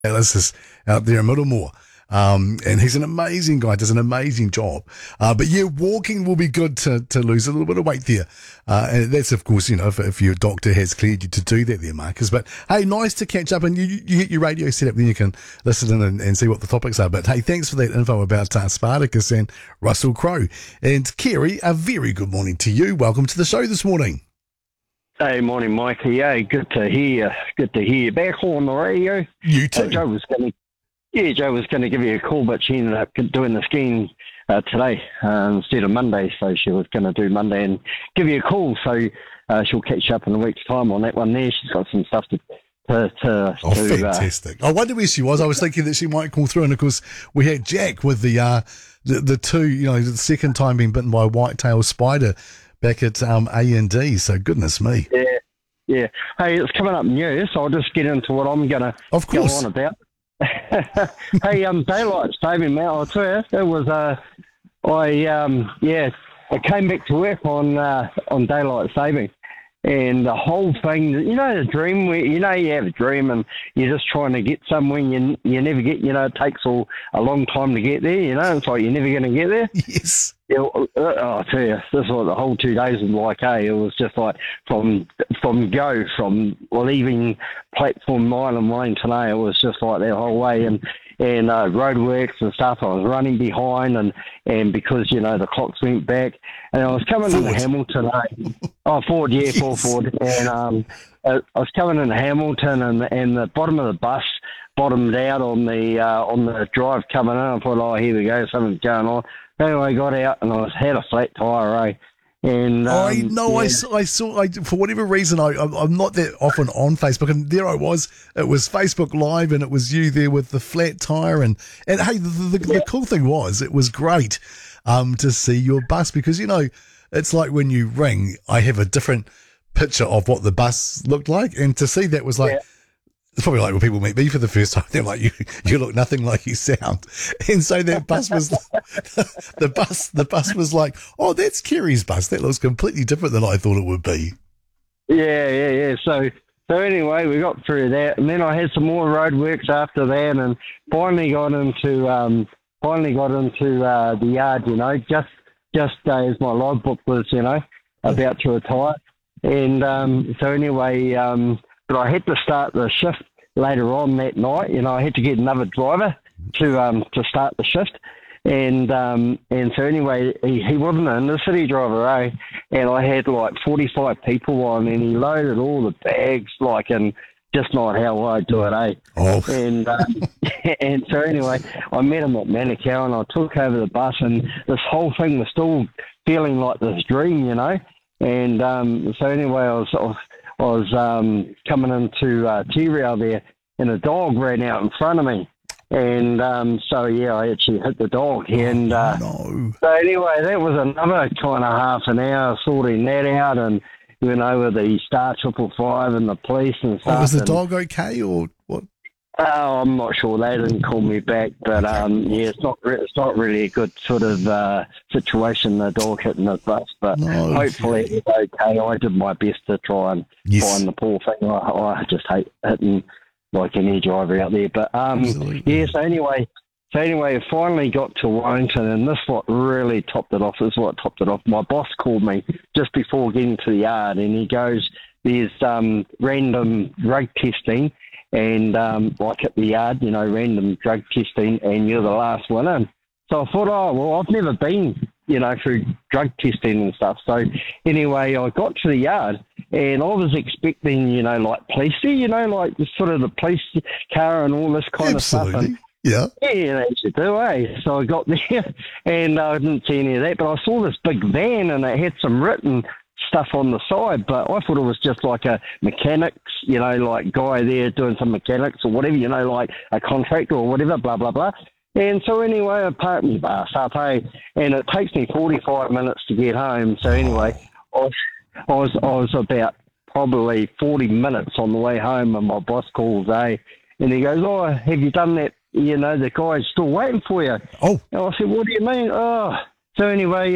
Ellis is out there in Middlemore. And he's an amazing guy, does an amazing job. But yeah, walking will be good to lose a little bit of weight there. And that's, of course, if your doctor has cleared you to do that there, Marcus. But hey, nice to catch up, and you get your radio set up, then you can listen in and see what the topics are. But hey, thanks for that info about Spartacus and Russell Crowe. And Kerry, a very good morning to you. Welcome to the show this morning. Hey, morning, Mikey. Yeah, good to hear you. Good to hear you back on the radio. You too. Joe was going to give you a call, but she ended up doing the skiing today instead of Monday. So she was going to do Monday and give you a call. So she'll catch up in a week's time on that one there. She's got some stuff to fantastic. I wonder where she was. I was thinking that she might call through, and of course we had Jack with the two, the second time being bitten by a white-tailed spider back at A&D. So goodness me. Yeah. Hey, it's coming up new, so I'll just get into what I'm going to go on about. Hey, daylight saving, mate, I'll tell you, it was, I came back to work on daylight saving, and the whole thing, the dream where, you have a dream and you're just trying to get somewhere and you never get, it takes a long time to get there, it's like you're never going to get there. Yes. Yeah, I'll tell you, this was the whole 2 days was like, it was just like from leaving platform 9 and Wellington A, it was just like that whole way, and roadworks and stuff. I was running behind, and because the clocks went back, and I was coming into Hamilton. Forward, yeah, yes. Forward, and I was coming into Hamilton, and the bottom of the bus bottomed out on the drive coming in. I thought, here we go, something's going on. Anyway, I got out and I had a flat tyre, And I saw for whatever reason I'm not that often on Facebook, and there I was. It was Facebook Live, and it was you there with the flat tire, and hey, the cool thing was it was great to see your bus, because it's like when you ring, I have a different picture of what the bus looked like, and to see that was like. Yeah. It's probably like when people meet me for the first time, they're like, you look nothing like you sound. And so that bus was, the bus was like, oh, that's Kerry's bus. That looks completely different than I thought it would be. Yeah. So anyway, we got through that, and then I had some more roadworks after that, and finally got into the yard, just as my logbook was, about to retire. And so anyway, but I had to start the shift later on that night. I had to get another driver to start the shift. And so anyway, he wasn't an inner-city driver, and I had like 45 people on, and he loaded all the bags, and just not how I do it, Oh. And and so anyway, I met him at Manukau, and I took over the bus, and this whole thing was still feeling like this dream, And so anyway, I was coming into T-Rail there, and a dog ran out in front of me. And I actually hit the dog. And no. So anyway, that was another kind of half an hour sorting that out, and with the Star 555 and the police and stuff. Oh, was the dog okay, or what? Oh, I'm not sure. They didn't call me back, but it's not really a good sort of situation, the dog hitting the bus. But hopefully it's okay. I did my best to try and find the poor thing. I just hate hitting like any driver out there. But So anyway, I finally got to Wellington, and this what really topped it off. This is what topped it off. My boss called me just before getting to the yard, and he goes, "There's random drug testing." And like at the yard, random drug testing, and you're the last one in. So I thought, I've never been, through drug testing and stuff. So anyway, I got to the yard, and I was expecting, like police, like sort of the police car and all this kind of stuff. And, yeah, they should do, So I got there, and I didn't see any of that, but I saw this big van, and it had some written stuff on the side, but I thought it was just like a mechanics, like guy there doing some mechanics or whatever, like a contractor or whatever, blah, blah, blah. And so anyway, I parked my bus up, and it takes me 45 minutes to get home. So anyway, I was about probably 40 minutes on the way home, and my boss calls, and he goes, "Oh, have you done that? The guy's still waiting for you." Oh. And I said, "What do you mean?" Oh. So anyway,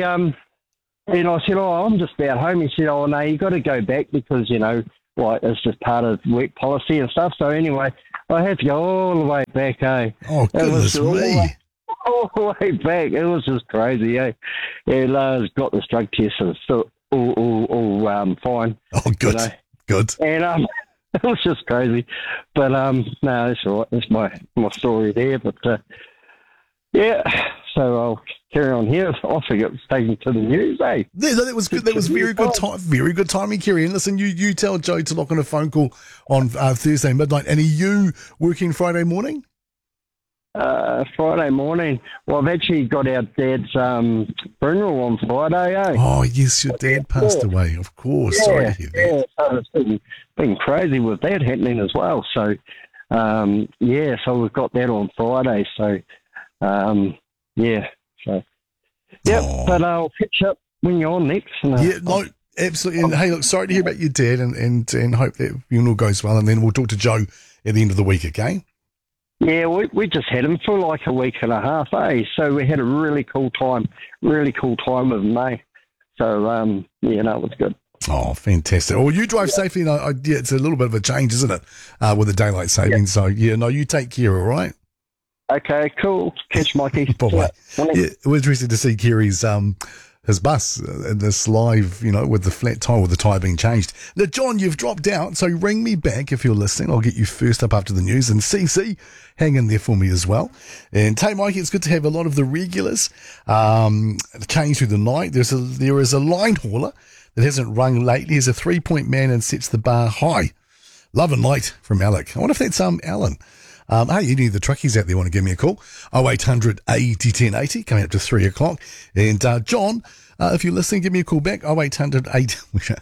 and I said, I'm just about home. He said, no, you got to go back because, it's just part of work policy and stuff. So anyway, I have to go all the way back, eh? Oh, goodness me. All the way back. It was just crazy, eh? And got the drug test, and so all fine. Oh, good. You know? Good. And it was just crazy. But no, that's all right. That's my story there. But yeah, so I'll carry on here. I think it was taken to the news, eh? Yeah, that was good. That was very good time. Very good timing, Kerry. And listen, you tell Joe to lock on a phone call on Thursday midnight. And are you working Friday morning? Friday morning. Well, I've actually got our dad's funeral on Friday, eh? Oh, yes, your dad passed away, of course. Sorry to hear that. Yeah, so it's been crazy with that happening as well. So, so we've got that on Friday. So, but I'll catch up when you're on next. No, absolutely. And hey, look, sorry to hear about your dad and hope that funeral goes well. And then we'll talk to Joe at the end of the week, okay? Yeah, we just had him for like a week and a half, eh? So we had a really cool time with him, eh? So, it was good. Oh, fantastic. Well, you drive safely. It's a little bit of a change, isn't it, with the daylight savings? So, you take care, all right? Okay, cool. Catch Mikey. Bye-bye. Yeah, it was interesting to see Kerry's his bus in this live, with the flat tyre, with the tyre being changed. Now, John, you've dropped out, so ring me back if you're listening. I'll get you first up after the news. And CC, hang in there for me as well. And hey, Mikey, it's good to have a lot of the regulars change through the night. There is a line hauler that hasn't rung lately. He's a 3-point man and sets the bar high. Love and light from Alec. I wonder if that's Alan. Hey, any of the truckies out there want to give me a call? 0800 80 1080, coming up to 3 o'clock. And John, if you're listening, give me a call back, 0800 80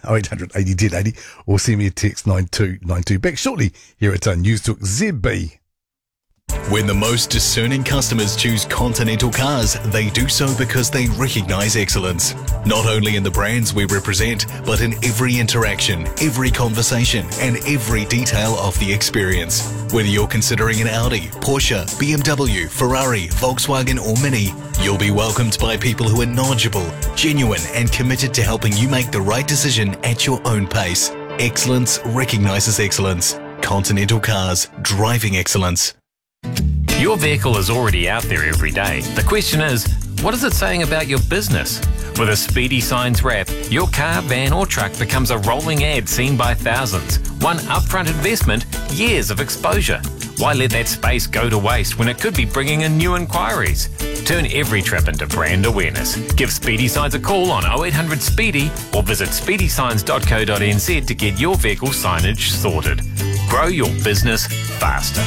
1080, or send me a text 9292. Back shortly here at News Talk ZB. When the most discerning customers choose Continental Cars, they do so because they recognise excellence. Not only in the brands we represent, but in every interaction, every conversation, and every detail of the experience. Whether you're considering an Audi, Porsche, BMW, Ferrari, Volkswagen or Mini, you'll be welcomed by people who are knowledgeable, genuine, and committed to helping you make the right decision at your own pace. Excellence recognises excellence. Continental Cars, driving excellence. Your vehicle is already out there every day. The question is, what is it saying about your business? With a Speedy Signs wrap, your car, van or truck becomes a rolling ad seen by thousands. One upfront investment, years of exposure. Why let that space go to waste when it could be bringing in new inquiries? Turn every trip into brand awareness. Give Speedy Signs a call on 0800 Speedy or visit speedysigns.co.nz to get your vehicle signage sorted. Grow your business faster.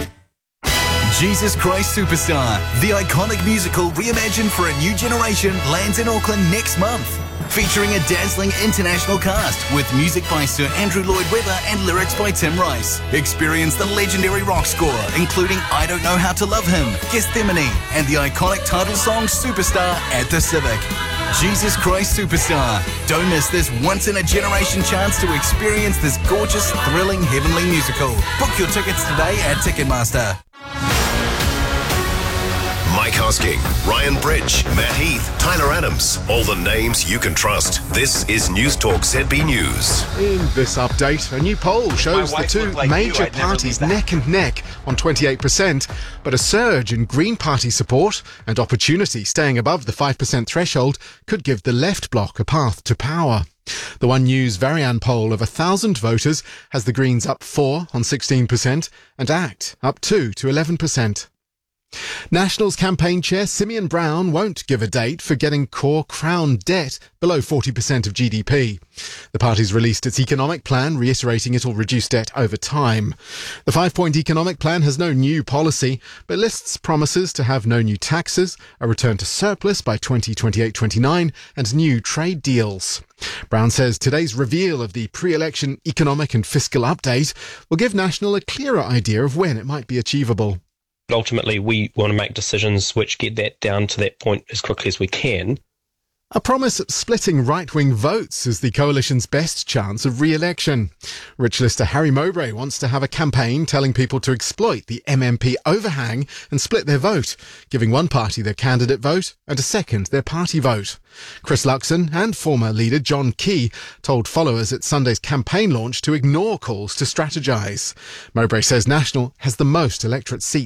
Jesus Christ Superstar, the iconic musical reimagined for a new generation, lands in Auckland next month. Featuring a dazzling international cast with music by Sir Andrew Lloyd Webber and lyrics by Tim Rice. Experience the legendary rock score, including I Don't Know How to Love Him, Gethsemane, and the iconic title song Superstar at the Civic. Jesus Christ Superstar. Don't miss this once-in-a-generation chance to experience this gorgeous, thrilling, heavenly musical. Book your tickets today at Ticketmaster. Mike Hosking, Ryan Bridge, Matt Heath, Tyler Adams, all the names you can trust. This is News Talk ZB News. In this update, a new poll shows the two major parties neck and neck on 28%, but a surge in Green Party support and Opportunity staying above the 5% threshold could give the left bloc a path to power. The One News Varian poll of 1,000 voters has the Greens up 4 on 16% and ACT up 2 to 11%. Nationals campaign chair Simeon Brown won't give a date for getting core Crown debt below 40% of GDP. The party's released its economic plan, reiterating it'll reduce debt over time. The 5-point economic plan has no new policy, but lists promises to have no new taxes, a return to surplus by 2028-29, and new trade deals. Brown says today's reveal of the pre-election economic and fiscal update will give National a clearer idea of when it might be achievable. Ultimately, we want to make decisions which get that down to that point as quickly as we can. A promise of splitting right-wing votes is the coalition's best chance of re-election. Rich Lister Harry Mowbray wants to have a campaign telling people to exploit the MMP overhang and split their vote, giving one party their candidate vote and a second their party vote. Chris Luxon and former leader John Key told followers at Sunday's campaign launch to ignore calls to strategise. Mowbray says National has the most electorate seats